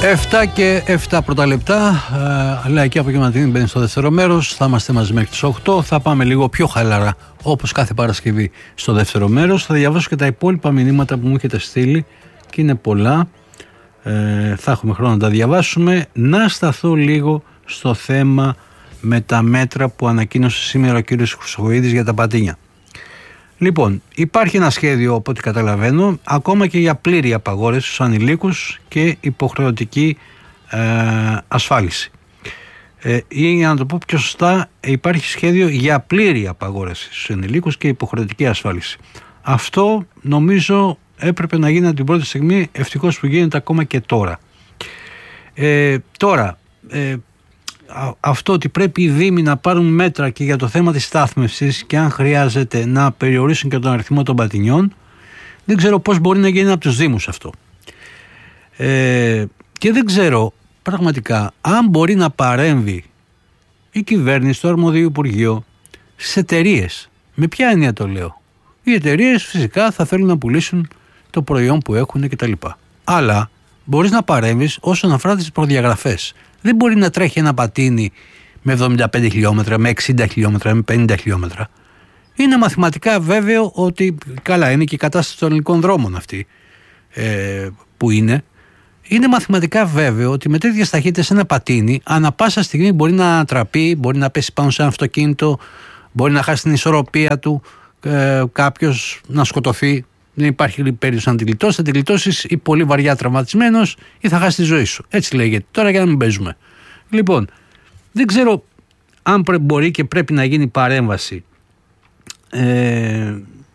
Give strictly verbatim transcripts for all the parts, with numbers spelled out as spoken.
επτά και επτά πρώτα λεπτά. ε, Λαϊκή Απογευματινή μπαίνει στο δεύτερο μέρος. Θα είμαστε μαζί μέχρι τις οκτώ. Θα πάμε λίγο πιο χαλαρά όπως κάθε Παρασκευή στο δεύτερο μέρος. Θα διαβάσω και τα υπόλοιπα μηνύματα που μου έχετε στείλει και είναι πολλά. ε, Θα έχουμε χρόνο να τα διαβάσουμε. Να σταθώ λίγο στο θέμα με τα μέτρα που ανακοίνωσε σήμερα ο κύριος Χρυσοχοΐδης για τα πατίνια. Λοιπόν, υπάρχει ένα σχέδιο, από ό,τι καταλαβαίνω, ακόμα και για πλήρη απαγόρευση στους ανηλίκους και υποχρεωτική ε, ασφάλιση. Ε, ή για να το πω πιο σωστά, υπάρχει σχέδιο για πλήρη απαγόρευση στους ανηλίκους και υποχρεωτική ασφάλιση. Αυτό νομίζω έπρεπε να γίνει από την πρώτη στιγμή, ευτυχώς που γίνεται ακόμα και τώρα. Ε, τώρα, ε, αυτό ότι πρέπει οι Δήμοι να πάρουν μέτρα και για το θέμα της στάθμευσης και αν χρειάζεται να περιορίσουν και τον αριθμό των πατινιών, δεν ξέρω πώς μπορεί να γίνει από τους Δήμους αυτό. Ε, και δεν ξέρω πραγματικά αν μπορεί να παρέμβει η κυβέρνηση, το αρμόδιο Υπουργείο στις εταιρείες. Με ποια έννοια το λέω? Οι εταιρείες φυσικά θα θέλουν να πουλήσουν το προϊόν που έχουν κτλ. Αλλά μπορείς να παρέμβεις όσον αφορά τις προδιαγραφές. Δεν μπορεί να τρέχει ένα πατίνι με εβδομήντα πέντε χιλιόμετρα, με εξήντα χιλιόμετρα, με πενήντα χιλιόμετρα. Είναι μαθηματικά βέβαιο ότι, καλά, είναι και η κατάσταση των ελληνικών δρόμων αυτή ε, που είναι. Είναι μαθηματικά βέβαιο ότι με τέτοιες ταχύτητες ένα πατίνι ανά πάσα στιγμή μπορεί να ανατραπεί, μπορεί να πέσει πάνω σε ένα αυτοκίνητο, μπορεί να χάσει την ισορροπία του, ε, κάποιος να σκοτωθεί. Δεν υπάρχει περίπτωση να την γλιτώσει. Θα την γλιτώσει ή πολύ βαριά τραυματισμένος ή θα χάσει τη ζωή σου. Έτσι λέγεται. Τώρα για να μην παίζουμε. Λοιπόν, δεν ξέρω αν μπορεί και πρέπει να γίνει παρέμβαση. Ε,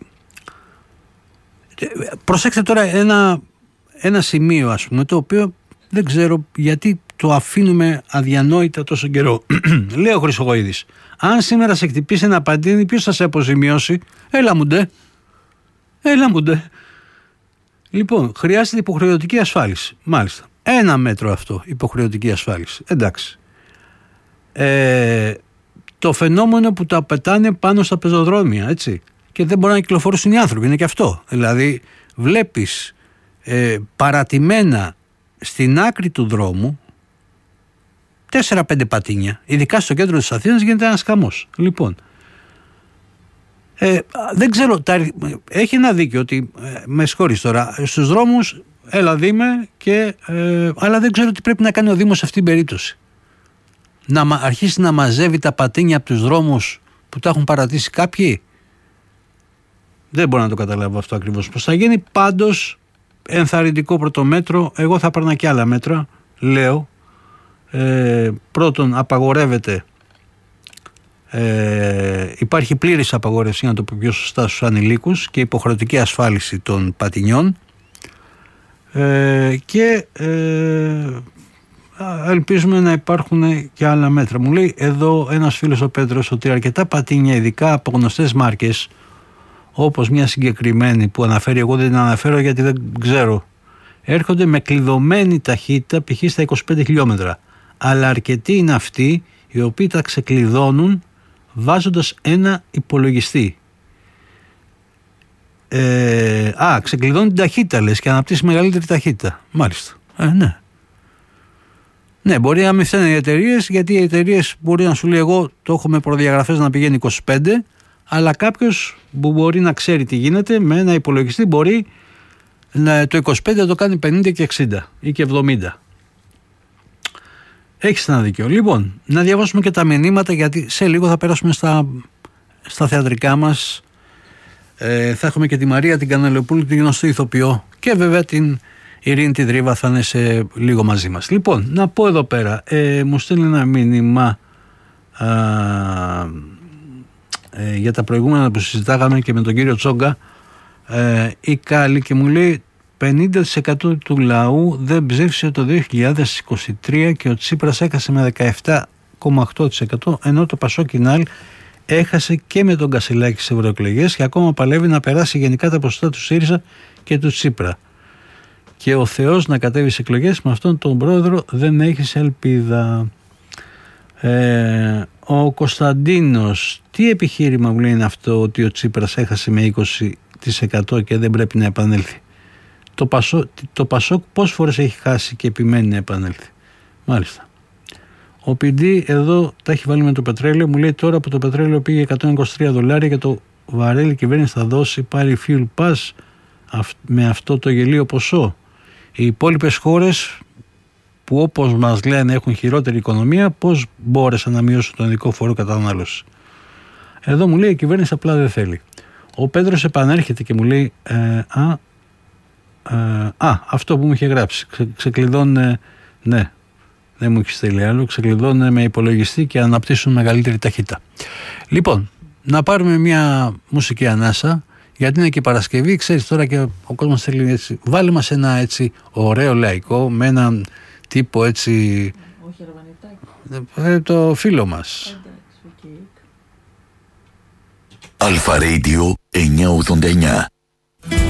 προσέξτε τώρα ένα, ένα σημείο, ας πούμε, το οποίο δεν ξέρω γιατί το αφήνουμε αδιανόητα τόσο καιρό. Λέει ο Χρυσοχοΐδης, αν σήμερα σε χτυπήσει ένα πατίνι, ποιος θα σε αποζημιώσει? Έλα μου ντε. Έλα μου ντε. Λοιπόν, χρειάζεται υποχρεωτική ασφάλιση. Μάλιστα. Ένα μέτρο αυτό, υποχρεωτική ασφάλιση. Εντάξει. Ε, το φαινόμενο που τα πετάνε πάνω στα πεζοδρόμια, έτσι. Και δεν μπορούν να κυκλοφορήσουν οι άνθρωποι. Είναι και αυτό. Δηλαδή, βλέπεις ε, παρατημένα στην άκρη του δρόμου τέσσερα πέντε πατίνια. Ειδικά στο κέντρο της Αθήνας γίνεται ένας χαμός. Λοιπόν. Ε, δεν ξέρω, τα, έχει ένα δίκιο ότι, ε, με συγχωρείς τώρα, στους δρόμους, έλα Δήμε, και, ε, αλλά δεν ξέρω τι πρέπει να κάνει ο Δήμος σε αυτήν την περίπτωση. Να αρχίσει να μαζεύει τα πατίνια από τους δρόμους που τα έχουν παρατήσει κάποιοι. Δεν μπορώ να το καταλάβω αυτό ακριβώς πώς θα γίνει. Πάντως, ενθαρρυντικό πρώτο μέτρο, εγώ θα παίρνα και άλλα μέτρα, λέω. Ε, πρώτον, απαγορεύεται. Ε, υπάρχει πλήρης απαγόρευση, να το πω πιο σωστά, στους ανηλίκους και υποχρεωτική ασφάλιση των πατινιών, ε, και ε, ελπίζουμε να υπάρχουν και άλλα μέτρα. Μου λέει εδώ ένας φίλος, ο Πέτρος, ότι αρκετά πατίνια, ειδικά από γνωστές μάρκες, όπως μια συγκεκριμένη που αναφέρει, εγώ δεν την αναφέρω γιατί δεν ξέρω, έρχονται με κλειδωμένη ταχύτητα, π.χ. στα είκοσι πέντε χιλιόμετρα, αλλά αρκετοί είναι αυτοί οι οποίοι τα ξεκλειδώνουν βάζοντας ένα υπολογιστή. Ε, α, ξεκλειδώνει την ταχύτητα, λες, και αναπτύσσει μεγαλύτερη ταχύτητα. Μάλιστα. Ε, ναι. Ναι, μπορεί να μην φταίνουν οι εταιρείες, γιατί οι εταιρείες μπορεί να σου λέει, εγώ το έχω με προδιαγραφές να πηγαίνει είκοσι πέντε, αλλά κάποιος που μπορεί να ξέρει τι γίνεται με ένα υπολογιστή μπορεί να, το είκοσι πέντε να το κάνει πενήντα και εξήντα ή και εβδομήντα. Έχεις ένα δίκιο. Λοιπόν, να διαβάσουμε και τα μηνύματα, γιατί σε λίγο θα περάσουμε στα, στα θεατρικά μας. Ε, θα έχουμε και τη Μαρία την Κανελοπούλου, την γνωστή ηθοποιό, και βέβαια την Ειρήνη τη Δρύβα θα είναι σε λίγο μαζί μας. Λοιπόν, να πω εδώ πέρα, ε, μου στέλνει ένα μήνυμα α, ε, για τα προηγούμενα που συζητάγαμε και με τον κύριο Τσόγκα, ε, η Κάλλη, και μου λέει πενήντα τοις εκατό του λαού δεν ψήφισε το δύο χιλιάδες είκοσι τρία και ο Τσίπρας έχασε με δεκαεπτά κόμμα οκτώ τοις εκατό, ενώ το Πασόκ Κινάλ έχασε και με τον Κασιλάκη στις ευρωεκλογές και ακόμα παλεύει να περάσει γενικά τα ποσοστά του ΣΥΡΙΖΑ και του Τσίπρα. Και ο Θεός να κατέβει σε εκλογές, με αυτόν τον πρόεδρο δεν έχεις ελπίδα. Ε, ο Κωνσταντίνος, τι επιχείρημα μου λέει είναι αυτό ότι ο Τσίπρας έχασε με είκοσι τοις εκατό και δεν πρέπει να επανέλθει? το, Πασό, το Πασόκ πόσες φορές έχει χάσει και επιμένει να επανέλθει. Μάλιστα. Ο Πιντή εδώ τα έχει βάλει με το πετρέλαιο. Μου λέει τώρα που το πετρέλαιο πήγε εκατόν είκοσι τρία δολάρια και το βαρέλι, η κυβέρνηση θα δώσει πάλι fuel pass με αυτό το γελίο ποσό. Οι υπόλοιπες χώρες που όπως μας λένε έχουν χειρότερη οικονομία, πώς μπόρεσαν να μειώσουν τον ειδικό φόρο κατανάλωση. Εδώ μου λέει η κυβέρνηση απλά δεν θέλει. Ο Πέτρος επανέρχεται και μου λέει ε, α, ε, α, αυτό που μου είχε γράψει. Ξε, ξεκλειδώνε, ναι, δεν μου έχει στείλει άλλο, ξεκλειδώνε με υπολογιστή και αναπτύσσουν μεγαλύτερη ταχύτητα. Λοιπόν, να πάρουμε μια μουσική ανάσα, γιατί είναι και Παρασκευή, ξέρεις τώρα και ο κόσμος θέλει έτσι. Βάλε μας ένα έτσι ωραίο λαϊκό, με έναν τύπο έτσι. Όχι αρβανιτάκι. Ε, το φίλο μας. Αλφα Radio εννιακόσια ογδόντα εννιά.